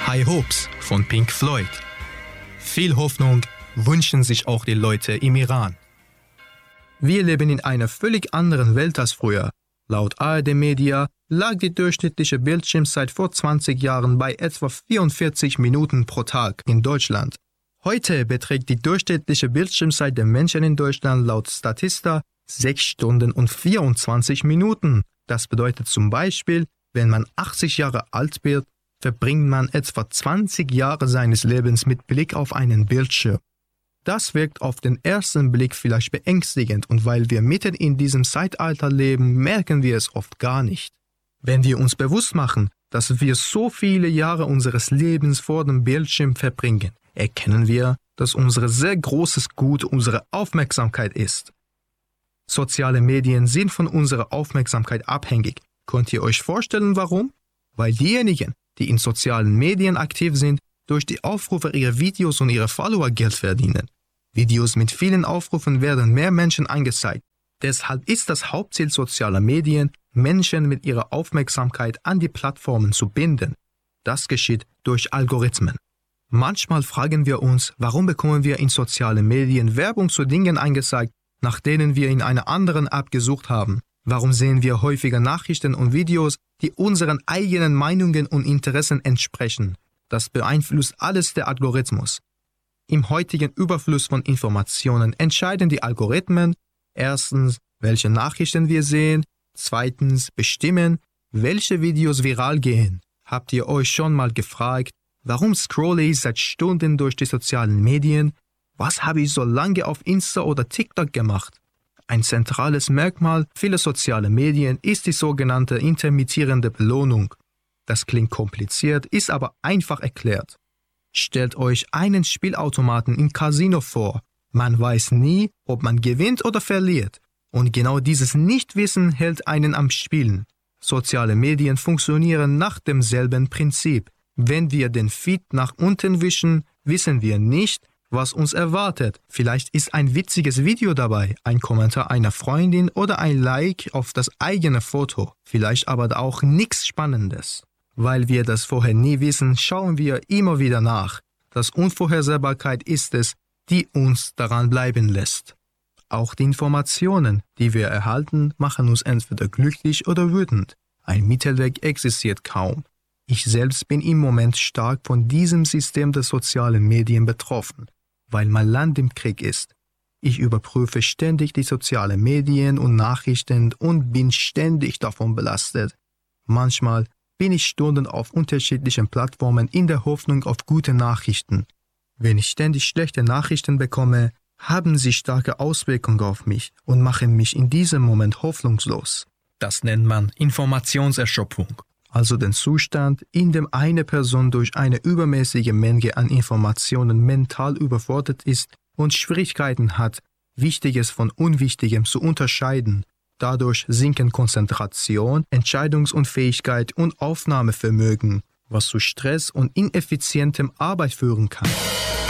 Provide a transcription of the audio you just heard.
High Hopes von Pink Floyd. Viel Hoffnung wünschen sich auch die Leute im Iran. Wir leben in einer völlig anderen Welt als früher. Laut ARD Media lag die durchschnittliche Bildschirmzeit vor 20 Jahren bei etwa 44 Minuten pro Tag in Deutschland. Heute beträgt die durchschnittliche Bildschirmzeit der Menschen in Deutschland laut Statista 6 Stunden und 24 Minuten. Das bedeutet zum Beispiel, wenn man 80 Jahre alt wird, verbringt man etwa 20 Jahre seines Lebens mit Blick auf einen Bildschirm. Das wirkt auf den ersten Blick vielleicht beängstigend und weil wir mitten in diesem Zeitalter leben, merken wir es oft gar nicht. Wenn wir uns bewusst machen, dass wir so viele Jahre unseres Lebens vor dem Bildschirm verbringen, erkennen wir, dass unser sehr großes Gut unsere Aufmerksamkeit ist. Soziale Medien sind von unserer Aufmerksamkeit abhängig. Könnt ihr euch vorstellen, warum? Weil diejenigen, die in sozialen Medien aktiv sind, durch die Aufrufe ihrer Videos und ihrer Follower Geld verdienen. Videos mit vielen Aufrufen werden mehr Menschen angezeigt. Deshalb ist das Hauptziel sozialer Medien, Menschen mit ihrer Aufmerksamkeit an die Plattformen zu binden. Das geschieht durch Algorithmen. Manchmal fragen wir uns, warum bekommen wir in sozialen Medien Werbung zu Dingen angezeigt, nach denen wir in einer anderen App gesucht haben? Warum sehen wir häufiger Nachrichten und Videos, die unseren eigenen Meinungen und Interessen entsprechen? Das beeinflusst alles der Algorithmus. Im heutigen Überfluss von Informationen entscheiden die Algorithmen, erstens, welche Nachrichten wir sehen, zweitens, bestimmen, welche Videos viral gehen. Habt ihr euch schon mal gefragt, warum scrolle ich seit Stunden durch die sozialen Medien? Was habe ich so lange auf Insta oder TikTok gemacht? Ein zentrales Merkmal vieler sozialer Medien ist die sogenannte intermittierende Belohnung. Das klingt kompliziert, ist aber einfach erklärt. Stellt euch einen Spielautomaten im Casino vor. Man weiß nie, ob man gewinnt oder verliert. Und genau dieses Nichtwissen hält einen am Spielen. Soziale Medien funktionieren nach demselben Prinzip. Wenn wir den Feed nach unten wischen, wissen wir nicht, was uns erwartet. Vielleicht ist ein witziges Video dabei, ein Kommentar einer Freundin oder ein Like auf das eigene Foto. Vielleicht aber auch nichts Spannendes. Weil wir das vorher nie wissen, schauen wir immer wieder nach. Das Unvorhersehbarkeit ist es, die uns daran bleiben lässt. Auch die Informationen, die wir erhalten, machen uns entweder glücklich oder wütend. Ein Mittelweg existiert kaum. Ich selbst bin im Moment stark von diesem System der sozialen Medien betroffen, weil mein Land im Krieg ist. Ich überprüfe ständig die sozialen Medien und Nachrichten und bin ständig davon belastet. Manchmal bin ich Stunden auf unterschiedlichen Plattformen in der Hoffnung auf gute Nachrichten. Wenn ich ständig schlechte Nachrichten bekomme, haben sie starke Auswirkungen auf mich und machen mich in diesem Moment hoffnungslos. Das nennt man Informationserschöpfung. Also den Zustand, in dem eine Person durch eine übermäßige Menge an Informationen mental überfordert ist und Schwierigkeiten hat, Wichtiges von Unwichtigem zu unterscheiden. Dadurch sinken Konzentration, Entscheidungsunfähigkeit und Aufnahmevermögen, was zu Stress und ineffizientem Arbeit führen kann.